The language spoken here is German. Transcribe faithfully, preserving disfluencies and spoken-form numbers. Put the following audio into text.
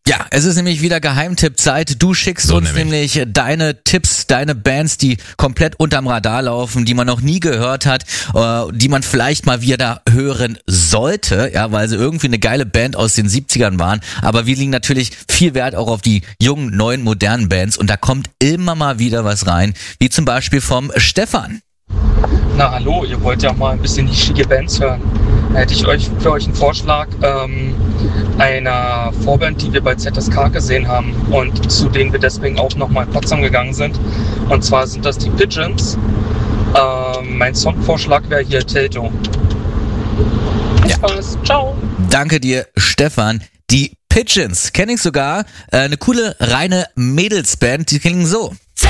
Ja, es ist nämlich wieder Geheimtipp-Zeit. Du schickst So uns nämlich. nämlich deine Tipps, deine Bands, die komplett unterm Radar laufen, die man noch nie gehört hat, äh, die man vielleicht mal wieder hören sollte, ja, weil sie irgendwie eine geile Band aus den siebzigern waren. Aber wir legen natürlich viel Wert auch auf die jungen, neuen, modernen Bands und da kommt immer mal wieder was rein, wie zum Beispiel vom Stefan. Na hallo, ihr wollt ja mal ein bisschen nischige Bands hören. Da hätte ich euch für euch einen Vorschlag ähm, einer Vorband, die wir bei Z S K gesehen haben und zu denen wir deswegen auch nochmal in Potsdam gegangen sind. Und zwar sind das die Pigeons. Ähm, mein Songvorschlag wäre hier Tato. Viel Spaß, ciao! Danke dir, Stefan. Die Pigeons kenne ich sogar. Äh, eine coole, reine Mädelsband, die klingen so.